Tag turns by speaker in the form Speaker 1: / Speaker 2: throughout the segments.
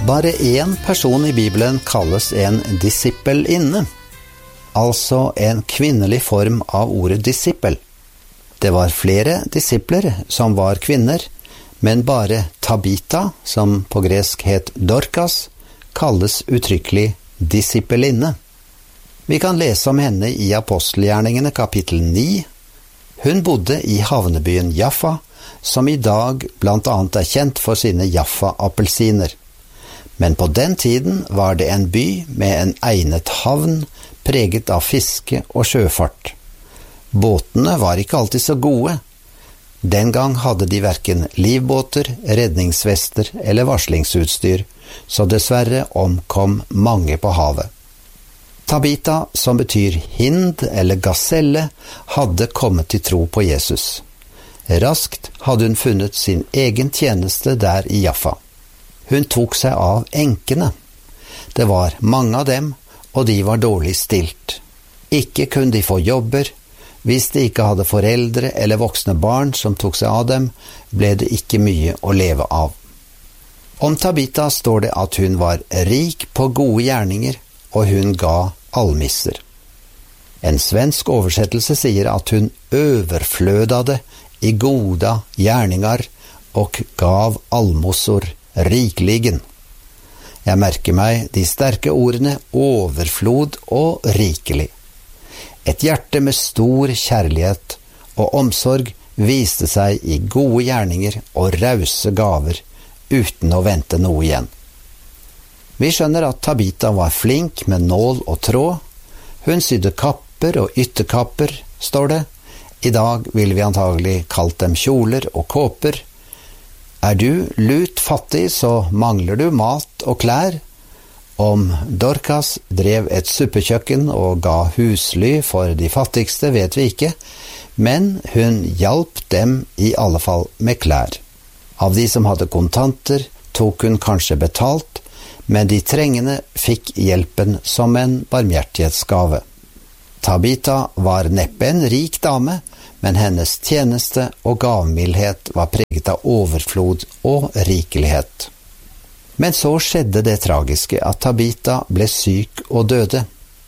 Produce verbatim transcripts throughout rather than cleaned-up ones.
Speaker 1: Bare én person i Bibelen kalles en disippelinne, altså en kvinnelig form av ordet disippel. Det var flere disipler som var kvinner, men bare Tabita, som på gresk het Dorcas, kalles uttrykkelig disippelinne. Vi kan lese om henne i Apostelgjerningene kapittel ni. Hun bodde i havnebyen Jaffa, som i dag blant annet er kjent for sine Jaffa-appelsiner. Men på den tiden var det en by med en egnet havn, preget av fiske og sjøfart. Båtene var ikke alltid så gode. Den gang hadde de hverken livbåter, redningsvester eller varslingsutstyr, så dessverre omkom mange på havet. Tabita, som betyr hind eller gaselle, hadde kommet til tro på Jesus. Raskt hadde hun funnet sin egen tjeneste der i Jaffa. Hun tok seg av enkene. Det var mange av dem, og de var dårlig stilt. Ikke kunne de få jobber. Hvis de ikke hadde foreldre eller voksne barn som tok seg av dem, ble det ikke mye å leve av. Om Tabita står det at hun var rik på gode gjerninger, og hun ga almisser. En svensk oversettelse sier at hun overflødade i goda gjerningar og gav almosor rikligen. Jeg merker meg de sterke ordene overflod og rikelig. Et hjerte med stor kjærlighet og omsorg viste seg i gode gjerninger og rause gaver, uten å vente noe igjen. Vi skjønner at Tabita var flink med nål og tråd. Hun sydde kapper og ytterkapper, står det. I dag vil vi antagelig kalt dem kjoler og kåper. Er du lut fattig, så mangler du mat og klær. Om Dorcas drev et suppekjøkken og ga husly for de fattigste, vet vi ikke, men hun hjalp dem i alle fall med klær. Av de som hadde kontanter, tok hun kanskje betalt, men de trengende fikk hjelpen som en barmhjertighetsgave. Tabita var neppe en rik dame, men hennes tjeneste og gavmildhet var preget av overflod og rikelighet. Men så skjedde det tragiske at Tabita ble syk og døde.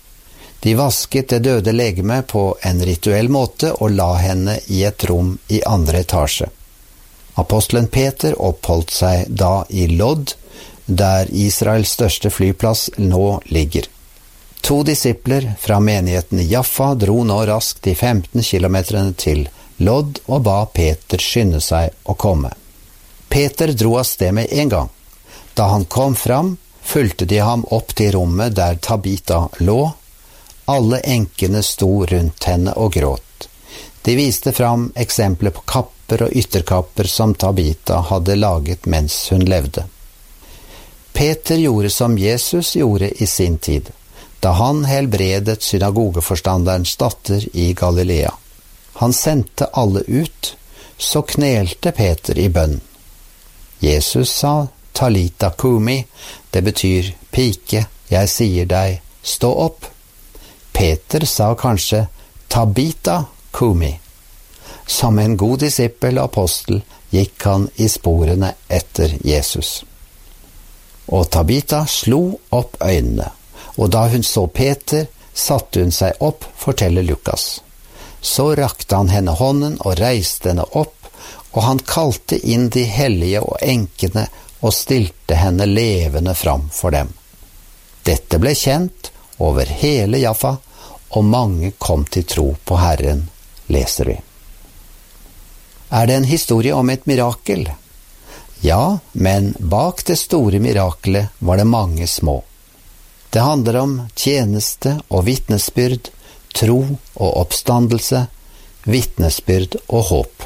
Speaker 1: De vasket det døde legeme på en rituell måte og la henne i et rom i andre etasje. Apostelen Peter oppholdt seg da i Lod, der Israels største flyplass nå ligger. To disipler fra menigheten i Jaffa dro nå raskt de femten kilometerne til Lod og ba Peter skynde seg å komme. Peter dro av sted med en gang. Da han kom fram, fulgte de ham opp til rommet der Tabita lå. Alle enkene sto rundt henne og gråt. De viste fram eksempler på kapper og ytterkapper som Tabita hadde laget mens hun levde. Peter gjorde som Jesus gjorde i sin tid, da han helbredet synagogeforstanderens datter i Galilea. Han sendte alle ut, så knelte Peter i bønn. Jesus sa, Talita kumi, det betyr pike, jeg sier deg, stå opp. Peter sa kanskje, Tabita kumi. Som en god disippel og apostel gikk han i sporene etter Jesus. Og Tabita slo opp øynene. Og da hun så Peter, satte hun seg opp, forteller Lukas. Så rakte han henne hånden og reiste henne opp, og han kalte inn de hellige og enkene og stilte henne levende fram for dem. Dette ble kjent over hele Jaffa, og mange kom til tro på Herren, leser vi. Er det en historie om et mirakel? Ja, men bak det store mirakelet var det mange små. Det handler om tjeneste og vitnesbyrd, tro og oppstandelse, vitnesbyrd og håp.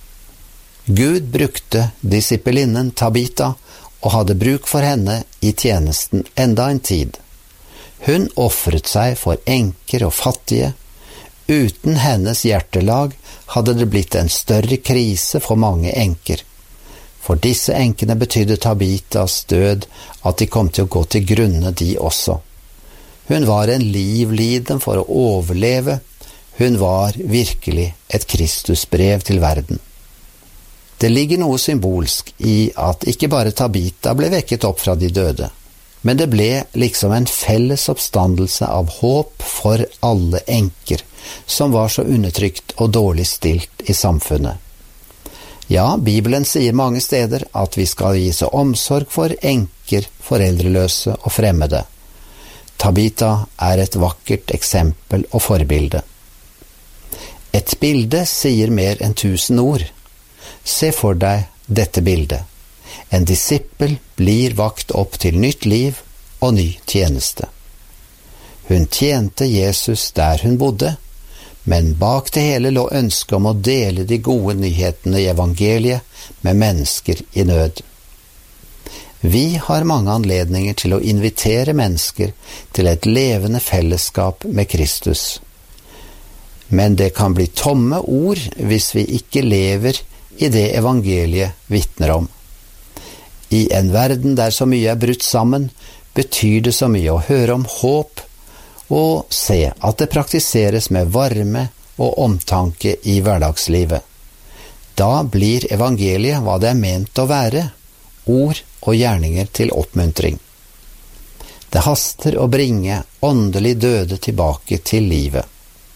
Speaker 1: Gud brukte disippelinnen Tabita og hadde bruk for henne i tjenesten enda en tid. Hun offret seg for enker og fattige. Uten hennes hjertelag hadde det blitt en større krise for mange enker. For disse enkene betydde Tabitas død at de kom til å gå til grunne de også. Hun var en livliden for å overleve. Hun var virkelig et Kristusbrev til verden. Det ligger noe symbolsk i at ikke bare Tabita ble vekket opp fra de døde, men det ble liksom en felles oppstandelse av håp for alle enker som var så undertrykt og dårlig stilt i samfunnet. Ja, Bibelen sier mange steder at vi skal vise omsorg for enker, foreldreløse og fremmede. Tabita er et vakkert eksempel og forbilde. Et bilde sier mer enn tusen ord. Se for deg dette bildet. En disippel blir vakt opp til nytt liv og ny tjeneste. Hun tjente Jesus der hun bodde, men bak det hele lå ønsket om å dele de gode nyhetene i evangeliet med mennesker i nød. Vi har mange anledninger til å invitere mennesker til et levende fellesskap med Kristus. Men det kan bli tomme ord hvis vi ikke lever i det evangeliet vitner om. I en verden der så mye er brutt sammen, betyr det så mye å høre om håp og se at det praktiseres med varme og omtanke i hverdagslivet. Da blir evangeliet hva det er ment å være, ord og gjerninger til oppmuntring. Det haster å bringe åndelig døde tilbake til livet.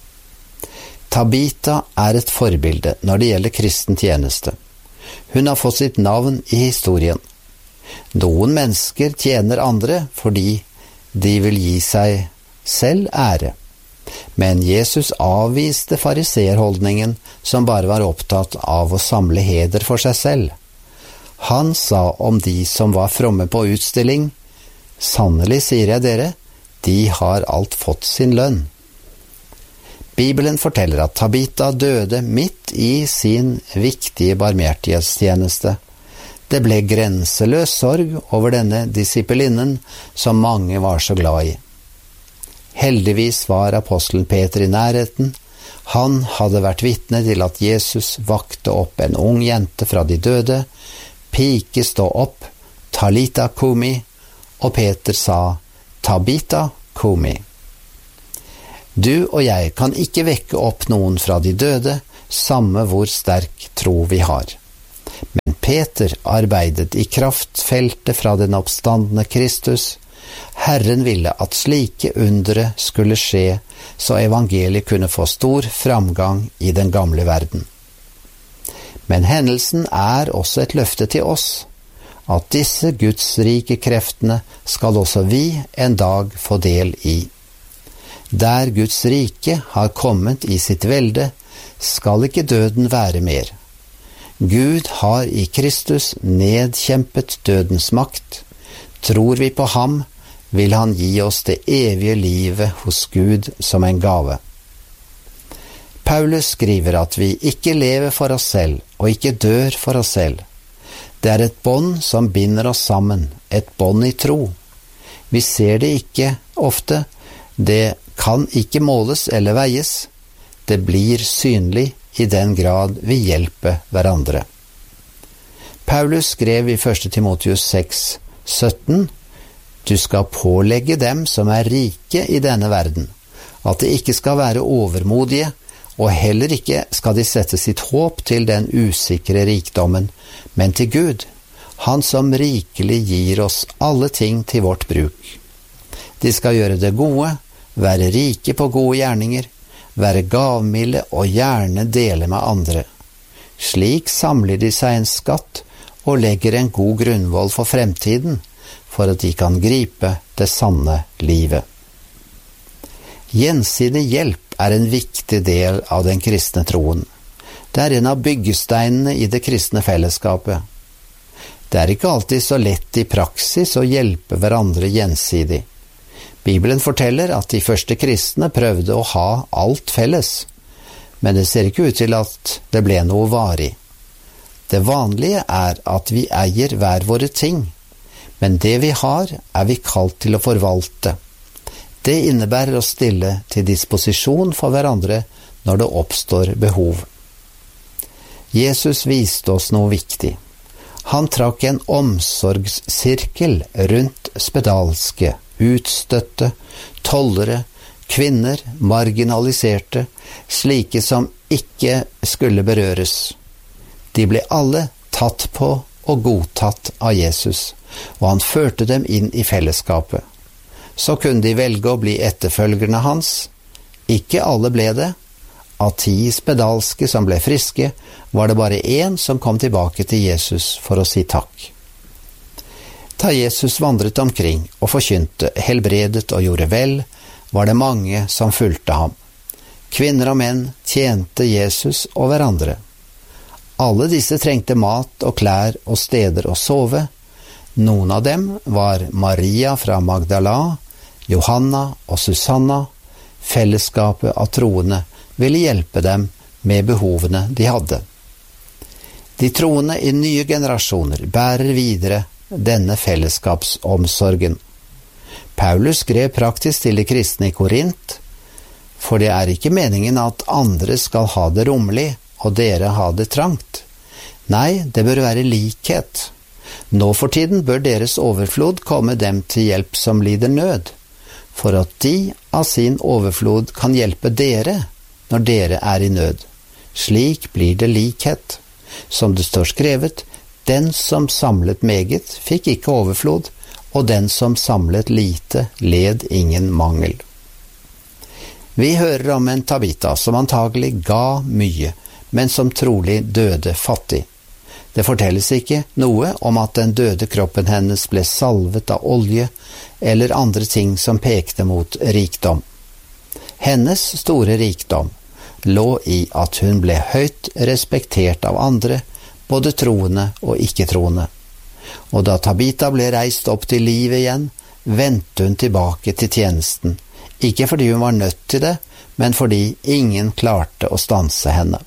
Speaker 1: Tabita er et forbilde når det gjelder kristen tjeneste. Hun har fått sitt navn i historien. Noen mennesker tjener andre fordi de vil gi seg selv ære. Men Jesus avviste fariseerholdningen som bare var opptatt av å samle heder for seg selv. Han sa om de som var fromme på utstilling, «Sannelig sier jeg dere, de har alt fått sin lønn». Bibelen forteller at Tabita døde midt i sin viktige barmhjertighetstjeneste. Det ble grenseløs sorg over denne disippelinnen som mange var så glad i. Heldigvis var apostelen Peter i nærheten. Han hadde vært vitne til at Jesus vakte opp en ung jente fra de døde. Pike, stå opp, Talita kumi, og Peter sa, Tabita kumi. Du og jeg kan ikke vekke opp noen fra de døde, samme hvor sterk tro vi har. Men Peter arbeidet i kraftfeltet fra den oppstandne Kristus. Herren ville at slike undre skulle skje, så evangeliet kunne få stor framgang i den gamle verden. Men hendelsen er også et løfte til oss, at disse gudsrike kreftene skal også vi en dag få del i. Der Guds rike har kommet i sitt velde, skal ikke døden være mer. Gud har i Kristus nedkjempet dødens makt. Tror vi på ham, vil han gi oss det evige livet hos Gud som en gave. Paulus skriver at vi ikke lever for oss selv, og ikke dør for oss selv. Det er et bånd som binder oss sammen, et bånd i tro. Vi ser det ikke ofte, det kan ikke måles eller veies. Det blir synlig i den grad vi hjelper hverandre. Paulus skrev i første Timotheus seks sytten, «Du skal pålegge dem som er rike i denne verden, at de ikke skal være overmodige, og heller ikke skal de sette sitt håp til den usikre rikdommen, men til Gud, han som rikelig gir oss alle ting til vårt bruk. De skal gjøre det gode, være rike på gode gjerninger, være gavmilde og gjerne dele med andre. Slik samler de seg en skatt og legger en god grunnvoll for fremtiden, for at de kan gripe det sanne livet. Gjensidig hjelp er en viktig del av den kristne troen. Det er en av byggesteinene i det kristne fellesskapet. Det er ikke alltid så lett i praksis å hjelpe hverandre gjensidig. Bibelen forteller at de første kristne prøvde å ha alt felles, men det ser ikke ut til at det ble noe varig. Det vanlige er at vi eier hver våre ting, men det vi har er vi kalt til å forvalte. Det innebærer å stille til disposisjon for hverandre når det oppstår behov. Jesus viste oss noe viktig. Han trakk en omsorgssirkel rundt spedalske, utstøtte, tollere, kvinner, marginaliserte, slike som ikke skulle berøres. De ble alle tatt på og godtatt av Jesus, og han førte dem inn i fellesskapet. Så kunne de velge å bli etterfølgerne hans. Ikke alle ble det. Av ti spedalske som ble friske, var det bare én som kom tilbake til Jesus for å si takk. Da Jesus vandret omkring og forkynte, helbredet og gjorde vel, var det mange som fulgte ham. Kvinner og menn tjente Jesus og hverandre. Alle disse trengte mat og klær og steder å sove. Noen av dem var Maria fra Magdala, Johanna og Susanna. Fellesskapet av troende ville hjelpe dem med behovene de hadde. De troende i nye generasjoner bærer videre denne fellesskapsomsorgen. Paulus skrev praktisk til de kristne i Korint, for det er ikke meningen at andre skal ha det rommelig, og dere ha det trangt. Nei, det bør være likhet. Nå for tiden bør deres overflod komme dem til hjelp som lider nød, for at de av sin overflod kan hjelpe dere når dere er i nød. Slik blir det likhet. Som det står skrevet, den som samlet meget fikk ikke overflod, og den som samlet lite led ingen mangel. Vi hører om en Tabita som antagelig ga mye, men som trolig døde fattig. Det fortelles ikke noe om at den døde kroppen hennes ble salvet av olje eller andre ting som pekte mot rikdom. Hennes store rikdom lå i at hun ble høyt respektert av andre, både troende og ikke-troende. Og da Tabita ble reist opp til livet igjen, vendte hun tilbake til tjenesten, ikke fordi hun var nødt til det, men fordi ingen klarte å stanse henne.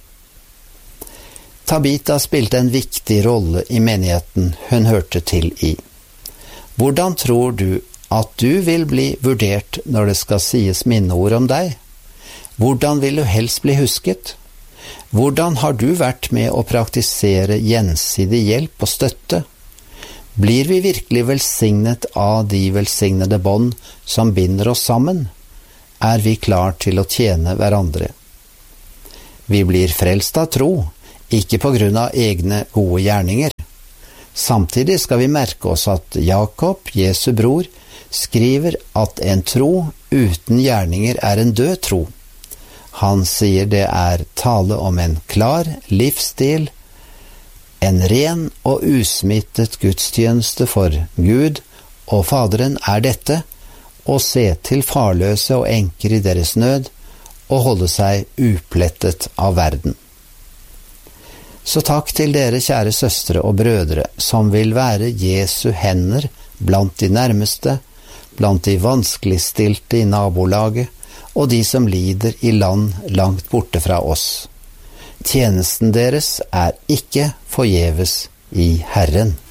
Speaker 1: Tabita spilte en viktig rolle i menigheten hun hørte til i. Hvordan tror du at du vil bli vurdert når det skal sies minneord om deg? Hvordan vil du helst bli husket? Hvordan har du vært med å praktisere gjensidig hjelp og støtte? Blir vi virkelig velsignet av de velsignede bånd som binder oss sammen? Er vi klar til å tjene hverandre? Vi blir frelst av tro, ikke på grunn av egne gode gjerninger. Samtidig skal vi merke oss at Jakob, Jesu bror, skriver at en tro uten gjerninger er en død tro. Han sier det er tale om en klar livsstil, en ren og usmittet gudstjeneste for Gud, og Faderen er dette, å se til farløse og enker i deres nød, og holde seg uplettet av verden. Så takk til dere kjære søstre og brødre, som vil være Jesu hender blant de nærmeste, blant de vanskeligstilte i nabolaget, og de som lider i land langt borte fra oss. Tjenesten deres er ikke forgjeves i Herren.